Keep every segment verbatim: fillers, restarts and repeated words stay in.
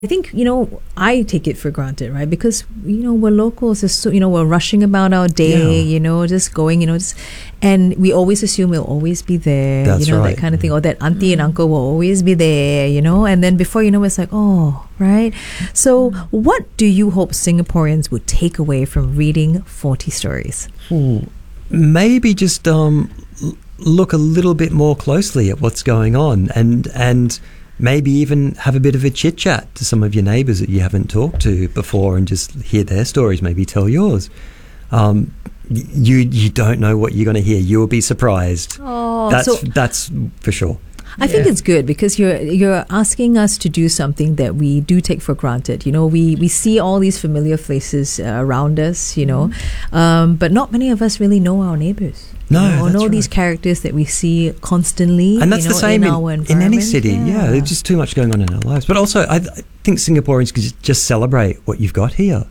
I think, you know, I take it for granted, right? Because, you know, we're locals, so, you know, we're rushing about our day, yeah. you know, just going, you know, just, and we always assume we'll always be there, That's you know, right. that kind of thing, or that auntie and uncle will always be there, you know, and then before you know, it's like, oh, right? So what do you hope Singaporeans would take away from reading forty stories? Ooh, maybe just um, l- look a little bit more closely at what's going on, and and maybe even have a bit of a chit chat to some of your neighbours that you haven't talked to before, and just hear their stories. Maybe tell yours. Um, you you don't know what you're going to hear. You will be surprised. Oh, that's so that's for sure. I think it's good because you're you're asking us to do something that we do take for granted. You know, we, we see all these familiar faces uh, around us, you know, mm-hmm. um, but not many of us really know our neighbours. No, you know, or that's know right. these characters that we see constantly. And that's you know, the same in, in, our in any city. Yeah. Yeah. There's just too much going on in our lives. But also, I, I think Singaporeans could just celebrate what you've got here.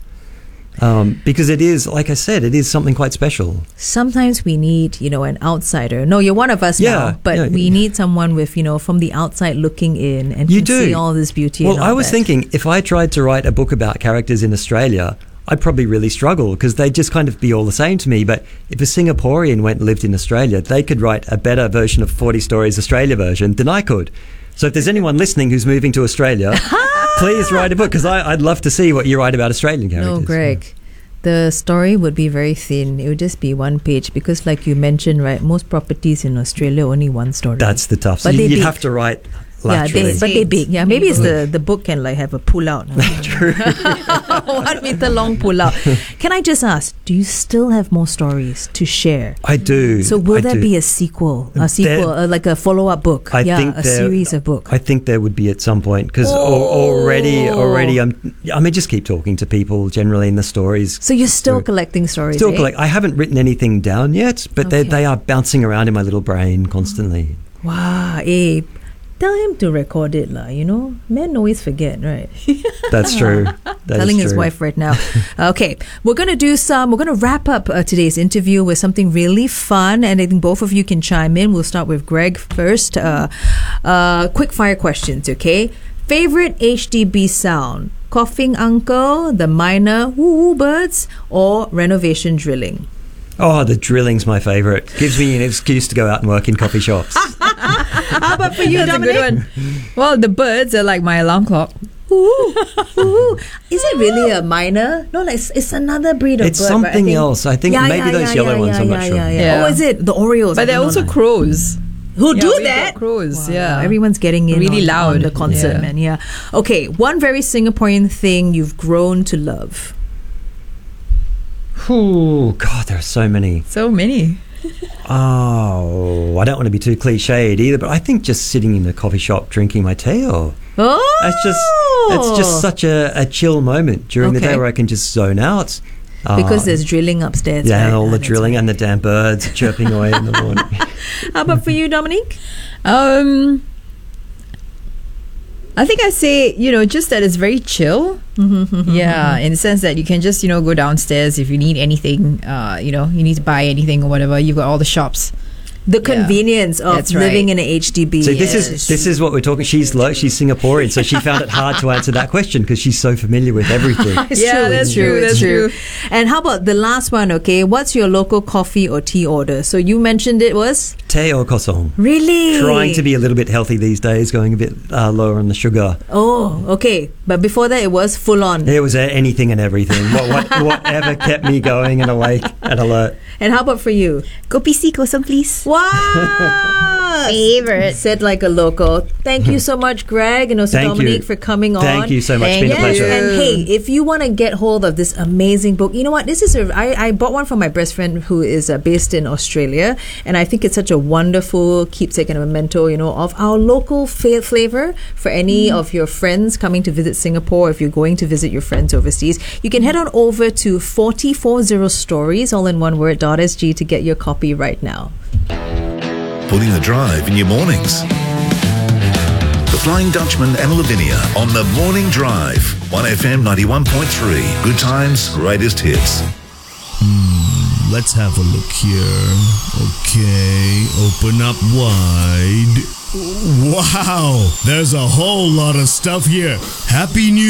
Um, because it is, like I said, it is something quite special. Sometimes we need, you know, an outsider. No, you're one of us Yeah, now, but yeah, we yeah. need someone with, you know, from the outside looking in and You can do. see all this beauty. Well, and all I was that. thinking, if I tried to write a book about characters in Australia, I'd probably really struggle because they'd just kind of be all the same to me. But if a Singaporean went and lived in Australia, they could write a better version of forty Stories Australia version than I could. So if there's anyone listening who's moving to Australia, please write a book, because I'd love to see what you write about Australian characters. No, Greg. The story would be very thin. It would just be one page because, like you mentioned, right, most properties in Australia only one story. That's the tough. But So they you'd big. have to write Yeah, they, laterally. but they big. Yeah, maybe it's the, the book can like have a pull out. True. One meter long pull out. Can I just ask, do you still have more stories to share? I do. So will I there do. be a sequel, a sequel, uh, like a follow-up book? I yeah, think a there- series of books. I think there would be at some point, because Oh. already, already, I'm. I mean, just keep talking to people generally in the stories. So you're still So- collecting stories. Still eh? collect. I haven't written anything down yet, but they Okay. they are bouncing around in my little brain constantly. Wow, eh? Tell him to record it, lah. You know, men always forget, right? That's true. That Telling is his true. wife right now. Okay, we're going to do some, we're going to wrap up uh, today's interview with something really fun, and I think both of you can chime in. We'll start with Greg first. Uh, uh, quick fire questions, okay? Favorite H D B sound? Coughing uncle, the minor woo-woo birds, or renovation drilling? Oh, the drilling's my favourite. Gives me an excuse to go out and work in coffee shops. How about for you, That's a Dominic? good one. Well, the birds are like my alarm clock. Ooh, ooh. Is it really a minor? No, like it's, it's another breed of It's bird, right? I something think- else. I think Yeah, maybe yeah, those yeah, yellow yeah, ones. yeah, I'm yeah, not sure. Yeah, yeah. Yeah. Oh, is it the Orioles? I But they're don't also know. crows. Who Yeah, do we've got that? crows, Wow, yeah. Everyone's getting in Really on, loud. on the concert, Yeah. man. Yeah. Okay, one very Singaporean thing you've grown to love. Ooh, God, there are so many. So many. Oh, I don't want to be too cliched either, but I think just sitting in a coffee shop drinking my tea, or Oh, that's just it's just such a, a chill moment during the Okay. day where I can just zone out. because Uh, there's drilling upstairs. yeah, right? and all Ah, the that's drilling right. and the damn birds chirping away in the morning. How about for you, Dominique? Um, I think I say, you know, just that it's very chill. Yeah, in the sense that you can just, you know, go downstairs if you need anything, uh, you know, you need to buy anything or whatever. You've got all the shops. The Yeah. convenience of That's living right. in an H D B. So this yes. is this is what we're talking. She's lo- she's Singaporean, so she found it hard to answer that question because she's so familiar with everything. It's Yeah, true, that's it's true, true, it's that's true. true. And how about the last one, okay? What's your local coffee or tea order? So you mentioned it was? Teh or kosong. Really? Trying to be a little bit healthy these days, going a bit uh, lower on the sugar. Oh, okay. But before that, it was full on. There was uh, anything and everything. What, what, whatever kept me going and awake and alert. And how about for you? Kopi C kosong, please. Wow! Favorite. Said like a local. Thank you so much, Greg, and also Thank you. Dominique for coming on. Thank you so much. It's been a Thank pleasure. you. And hey, if you want to get hold of this amazing book, you know what? This is a. I, I bought one from my best friend who is uh, based in Australia, and I think it's such a wonderful keepsake and a memento, you know, of our local fa- flavor for any of your friends coming to visit Singapore. If you're going to visit your friends overseas, you can head on over to forty forty stories, all in one word, .sg to get your copy right now. Putting the drive in your mornings. The Flying Dutchman and Lavinia on the Morning Drive. one F M ninety-one point three. Good times, greatest hits. Let's have a look here. Okay, open up wide. Wow, there's a whole lot of stuff here. Happy New